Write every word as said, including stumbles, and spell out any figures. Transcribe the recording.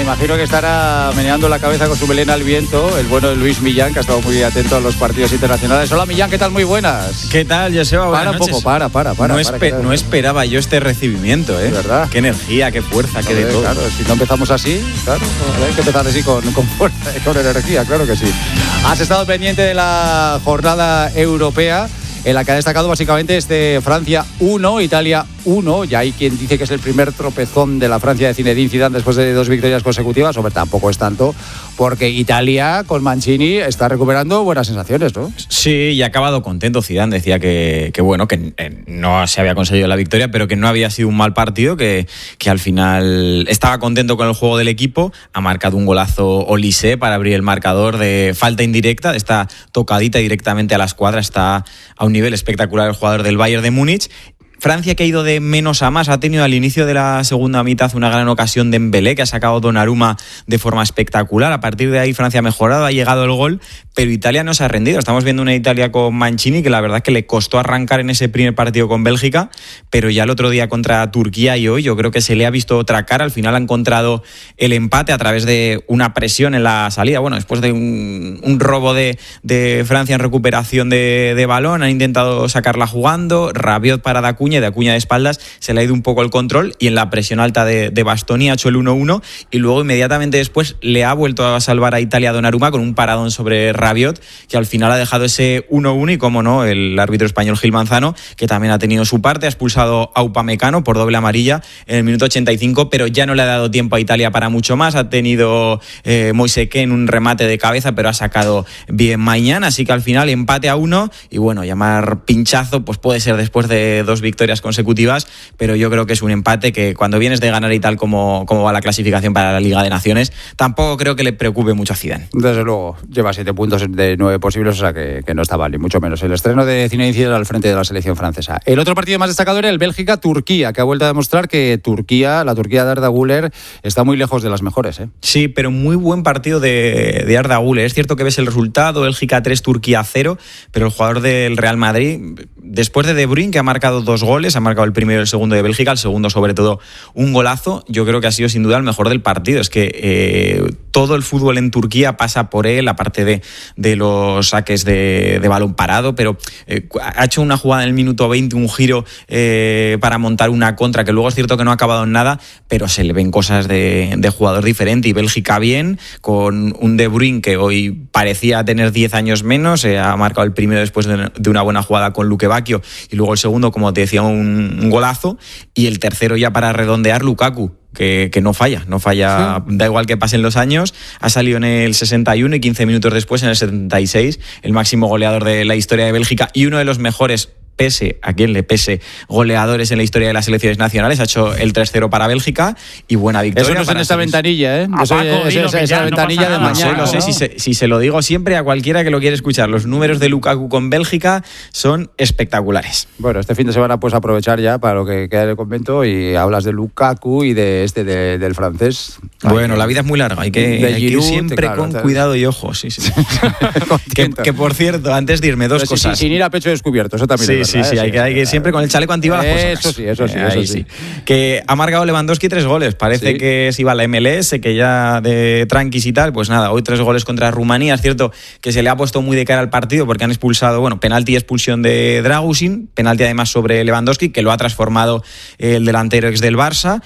imagino que estará meneando la cabeza con su melena al viento el bueno de Luis Millán, que ha estado muy atento a los partidos internacionales. Hola Millán, ¿qué tal? Muy buenas. ¿Qué tal, Joseba? Para un poco, para, para, para. No, para, espe- para no esperaba yo este recibimiento, ¿eh? ¿Verdad? Qué energía, qué fuerza, no, qué de todo. Claro, si no empezamos así, claro, hay que empezar así con, con fuerza y con energía, claro que sí. Has estado pendiente de la jornada europea, en la que ha destacado básicamente este Francia uno, Italia uno. Ya hay quien dice que es el primer tropezón de la Francia de Zinedine Zidane después de dos victorias consecutivas. Hombre, tampoco es tanto, porque Italia con Mancini está recuperando buenas sensaciones, ¿no? Sí, y ha acabado contento. Zidane decía que, que bueno, que eh, no se había conseguido la victoria, pero que no había sido un mal partido, que, que al final estaba contento con el juego del equipo. Ha marcado un golazo Olise para abrir el marcador de falta indirecta, de esta tocadita directamente a la escuadra. Está a un nivel espectacular el jugador del Bayern de Múnich. Francia, que ha ido de menos a más, ha tenido al inicio de la segunda mitad una gran ocasión de Dembélé, que ha sacado Donnarumma de forma espectacular. A partir de ahí Francia ha mejorado, ha llegado el gol, pero Italia no se ha rendido. Estamos viendo una Italia con Mancini que la verdad es que le costó arrancar en ese primer partido con Bélgica, pero ya el otro día contra Turquía y hoy yo creo que se le ha visto otra cara. Al final ha encontrado el empate a través de una presión en la salida. Bueno, después de un, un robo de, de Francia en recuperación de, de balón, han intentado sacarla jugando. Rabiot para Dacuña, de Acuña de espaldas, se le ha ido un poco el control y en la presión alta de, de Bastoni ha hecho el uno uno y luego inmediatamente después le ha vuelto a salvar a Italia Donnarumma con un paradón sobre Rabiot, que al final ha dejado ese uno uno y, como no, el árbitro español Gil Manzano, que también ha tenido su parte, ha expulsado a Upamecano por doble amarilla en el minuto ochenta y cinco, pero ya no le ha dado tiempo a Italia para mucho más. Ha tenido eh, Moise Kean en un remate de cabeza, pero ha sacado bien Mañana, así que al final empate a uno y bueno, llamar pinchazo pues puede ser después de dos victorias consecutivas, pero yo creo que es un empate que cuando vienes de ganar y tal como, como va la clasificación para la Liga de Naciones, tampoco creo que le preocupe mucho a Zidane. Desde luego, lleva siete puntos de nueve posibles, o sea que, que no está mal, ni mucho menos. El estreno de Zinedine Zidane al frente de la selección francesa. El otro partido más destacado era el Bélgica-Turquía, que ha vuelto a demostrar que Turquía, la Turquía de Arda Güler, está muy lejos de las mejores, ¿eh? Sí, pero muy buen partido de, de Arda Güler. Es cierto que ves el resultado, Bélgica tres, Turquía cero, pero el jugador del Real Madrid, después de De Bruyne, que ha marcado dos goles, ha marcado el primero y el segundo de Bélgica, el segundo sobre todo un golazo, yo creo que ha sido sin duda el mejor del partido. Es que eh, todo el fútbol en Turquía pasa por él, aparte de, de los saques de, de balón parado, pero eh, ha hecho una jugada en el minuto veinte, un giro eh, para montar una contra, que luego es cierto que no ha acabado en nada, pero se le ven cosas de, de jugador diferente. Y Bélgica bien, con un De Bruyne que hoy parecía tener diez años menos, eh, ha marcado el primero después de, de una buena jugada con Luke Bacchio, y luego el segundo, como te decía, un, un golazo, y el tercero ya para redondear, Lukaku, que, que no falla, no falla, sí. Da igual que pasen los años, ha salido en el sesenta y uno y quince minutos después, en el setenta y seis, el máximo goleador de la historia de Bélgica y uno de los mejores, pese a quien le pese, goleadores en la historia de las selecciones nacionales. Ha hecho el tres cero para Bélgica y buena victoria. Eso no es en esta ventanilla, ¿eh? Eso Paco, es, es, es esa ventanilla de mañana. No sé, no sé si, se, si se lo digo siempre a cualquiera que lo quiere escuchar. Los números de Lukaku con Bélgica son espectaculares. Bueno, este fin de semana puedes aprovechar ya para lo que queda en el convento y hablas de Lukaku y de este de, del francés. Bueno, Ay, la vida es muy larga, hay que, hay Giroud, que ir siempre claro, con ¿sabes? Cuidado y ojo. Sí, sí. que, que por cierto, antes de irme, dos Pero cosas. Sin, sin ir a pecho descubierto, eso también sí, es verdad. Sí, sí, sí, hay que, hay que siempre con el chaleco antibalas. Eso sí, eso sí, eso Ahí sí. sí. Que ha marcado Lewandowski tres goles. Parece sí. que se iba a la M L S, que ya de tranquis y tal. Pues nada, hoy tres goles contra Rumanía. Es cierto que se le ha puesto muy de cara al partido porque han expulsado, bueno, penalti y expulsión de Dragusin, penalti además sobre Lewandowski, que lo ha transformado el delantero ex del Barça.